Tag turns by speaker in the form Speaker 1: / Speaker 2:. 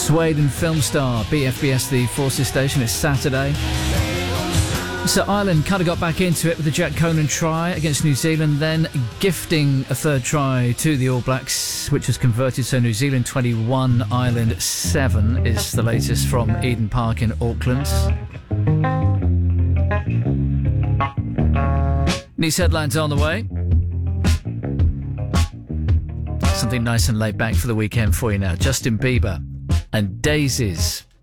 Speaker 1: Sweden film star, BFBS, the Forces Station. It's Saturday. So Ireland kind of got back into it with the Jack Conan try against New Zealand, then gifting a third try to the All Blacks, which was converted. So New Zealand 21, Ireland 7 is the latest from Eden Park in Auckland. These headlines on the way. Something nice and laid back for the weekend for you now. Justin Bieber and Daisies.